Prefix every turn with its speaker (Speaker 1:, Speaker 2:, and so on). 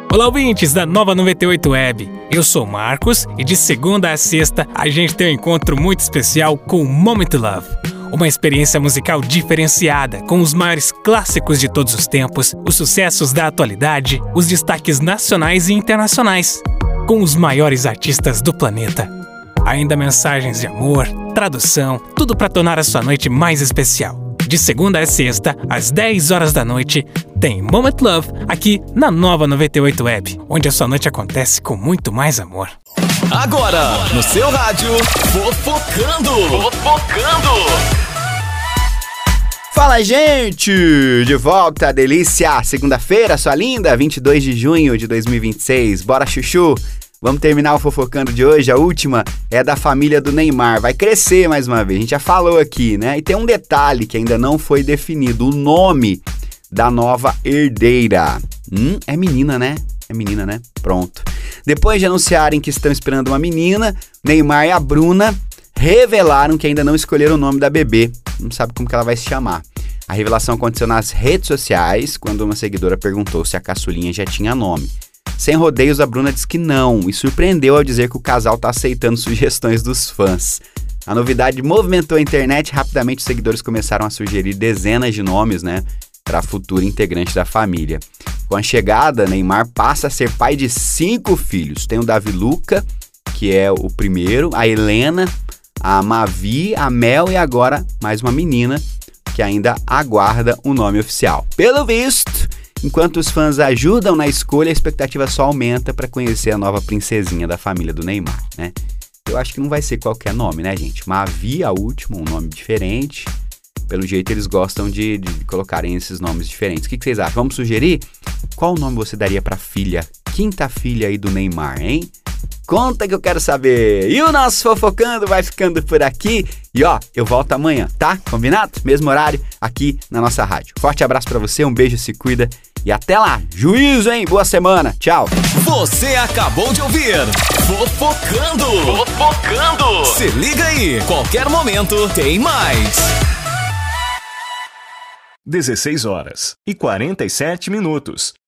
Speaker 1: Olá, ouvintes da Nova 98 Web. Eu sou o Marcos e de segunda a sexta a gente tem um encontro muito especial com o Moment Love. Uma experiência musical diferenciada, com os maiores clássicos de todos os tempos, os sucessos da atualidade, os destaques nacionais e internacionais, com os maiores artistas do planeta. Ainda mensagens de amor, tradução, tudo para tornar a sua noite mais especial. De segunda a sexta, às 10 horas da noite, tem Moment Love aqui na Nova 98 Web, onde a sua noite acontece com muito mais amor.
Speaker 2: Agora, no seu rádio, Fofocando!
Speaker 3: Fala, gente! De volta, delícia! Segunda-feira, sua linda, 22 de junho de 2026. Bora, chuchu! Vamos terminar o Fofocando de hoje. A última é da família do Neymar. Vai crescer mais uma vez, a gente já falou aqui, né? E tem um detalhe que ainda não foi definido: o nome da nova herdeira. É menina, né? É menina, né? Pronto. Depois de anunciarem que estão esperando uma menina, Neymar e a Bruna revelaram que ainda não escolheram o nome da bebê. Não sabe como que ela vai se chamar. A revelação aconteceu nas redes sociais, quando uma seguidora perguntou se a caçulinha já tinha nome. Sem rodeios, a Bruna disse que não, e surpreendeu ao dizer que o casal está aceitando sugestões dos fãs. A novidade movimentou a internet. Rapidamente os seguidores começaram a sugerir dezenas de nomes, né, para a futura integrante da família. Com a chegada, Neymar passa a ser pai de 5 filhos. Tem o Davi Luca, que é o primeiro, a Helena, a Mavi, a Mel e agora mais uma menina que ainda aguarda o nome oficial. Pelo visto, enquanto os fãs ajudam na escolha, a expectativa só aumenta para conhecer a nova princesinha da família do Neymar, né? Eu acho que não vai ser qualquer nome, né, gente? Mavi, a última, um nome diferente. Pelo jeito, eles gostam de colocarem esses nomes diferentes. O que vocês acham? Vamos sugerir? Qual nome você daria para a filha, quinta filha aí do Neymar, hein? Conta que eu quero saber. E o nosso Fofocando vai ficando por aqui. E ó, eu volto amanhã, tá? Combinado? Mesmo horário, aqui na nossa rádio. Forte abraço pra você, um beijo, se cuida. E até lá. Juízo, hein? Boa semana. Tchau.
Speaker 2: Você acabou de ouvir Fofocando! Se liga aí, qualquer momento tem mais.
Speaker 4: 16 horas e 47 minutos.